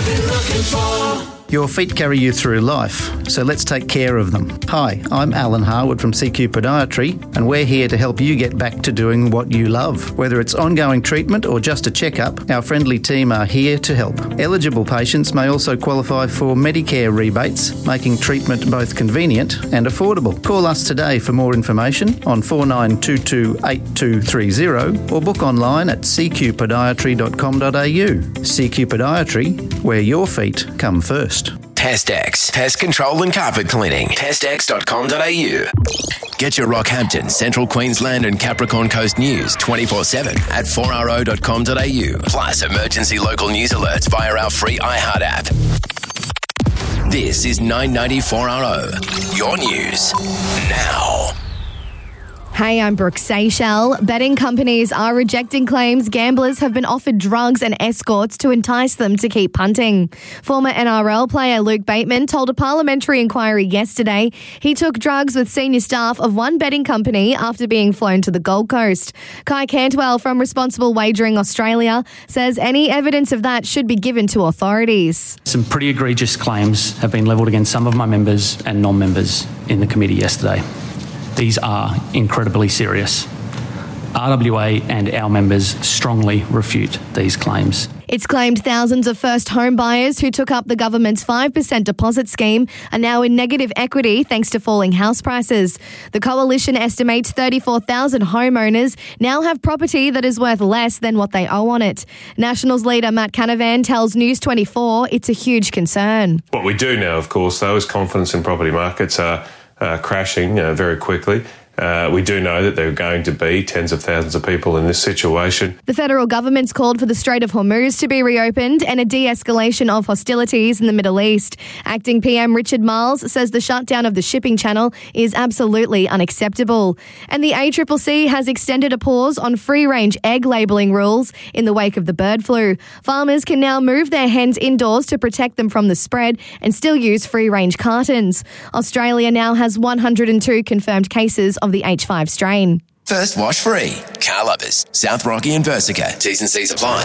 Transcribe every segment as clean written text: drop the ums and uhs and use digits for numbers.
been looking for. Your feet carry you through life, so let's take care of them. Hi, I'm Alan Harwood from CQ Podiatry, and we're here to help you get back to doing what you love. Whether it's ongoing treatment or just a checkup, our friendly team are here to help. Eligible patients may also qualify for Medicare rebates, making treatment both convenient and affordable. Call us today for more information on 49228230 or book online at cqpodiatry.com.au. CQ Podiatry, where your feet come first. Pestex, pest control and carpet cleaning. Pestex.com.au. Get your Rockhampton, Central Queensland and Capricorn Coast news 24/7 at 4RO.com.au. Plus emergency local news alerts via our free iHeart app. This is 994RO. Your news now. Hey, I'm Brooke Seychelles. Betting companies are rejecting claims gamblers have been offered drugs and escorts to entice them to keep punting. Former NRL player Luke Bateman told a parliamentary inquiry yesterday he took drugs with senior staff of one betting company after being flown to the Gold Coast. Kai Cantwell from Responsible Wagering Australia says any evidence of that should be given to authorities. Some pretty egregious claims have been levelled against some of my members and non-members in the committee yesterday. These are incredibly serious. RWA and our members strongly refute these claims. It's claimed thousands of first home buyers who took up the government's 5% deposit scheme are now in negative equity thanks to falling house prices. The coalition estimates 34,000 homeowners now have property that is worth less than what they owe on it. Nationals leader Matt Canavan tells News 24 it's a huge concern. What we do know, of course, though, is confidence in property markets are crashing very quickly. We do know that there are going to be tens of thousands of people in this situation. The federal government's called for the Strait of Hormuz to be reopened and a de-escalation of hostilities in the Middle East. Acting PM Richard Marles says the shutdown of the shipping channel is absolutely unacceptable. And the ACCC has extended a pause on free-range egg labelling rules in the wake of the bird flu. Farmers can now move their hens indoors to protect them from the spread and still use free-range cartons. Australia now has 102 confirmed cases of the H5 strain. First wash free. Car Lovers, South Rocky and Versica. T's and C's apply.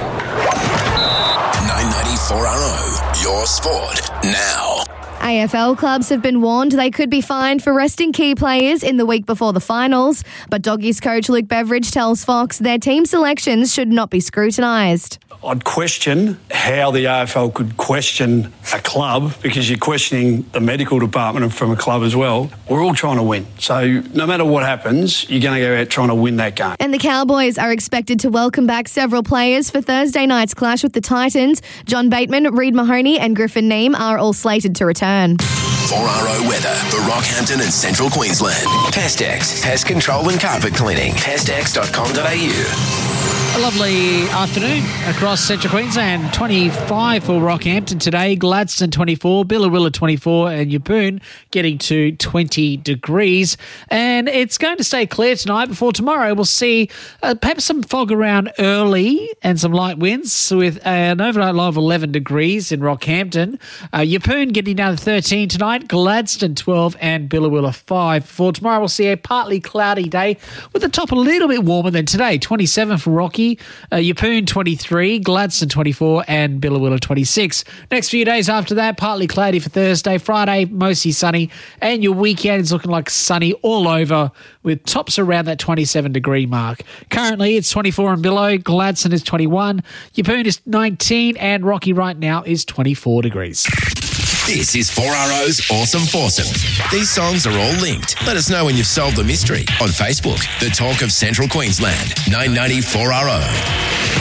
994RO. Your sport now. AFL clubs have been warned they could be fined for resting key players in the week before the finals, but Doggies coach Luke Beveridge tells Fox their team selections should not be scrutinised. I'd question how the AFL could question a club because you're questioning the medical department from a club as well. We're all trying to win. So no matter what happens, you're going to go out trying to win that game. And the Cowboys are expected to welcome back several players for Thursday night's clash with the Titans. John Bateman, Reid Mahoney and Griffin Neame are all slated to return. 4RO weather for Rockhampton and Central Queensland. Pestex, pest control and carpet cleaning. Pestex.com.au. A lovely afternoon across Central Queensland. 25 for Rockhampton today, Gladstone 24, Billawilla 24 and Yeppoon getting to 20 degrees. And it's going to stay clear tonight before tomorrow. We'll see perhaps some fog around early and some light winds with an overnight low of 11 degrees in Rockhampton. Yeppoon getting down to 13 tonight, Gladstone 12 and Billawilla 5. For tomorrow we'll see a partly cloudy day with the top a little bit warmer than today, 27 for Rocky. Yeppoon 23, Gladstone 24 and Billawilla 26. Next few days after that, partly cloudy for Thursday, Friday, mostly sunny, and your weekend is looking like sunny all over with tops around that 27 degree mark. Currently it's 24 in Billow, Gladstone is 21, Yeppoon is 19 and Rocky right now is 24 degrees. This is 4RO's Awesome Foursome. These songs are all linked. Let us know when you've solved the mystery on Facebook. The Talk of Central Queensland, 994RO.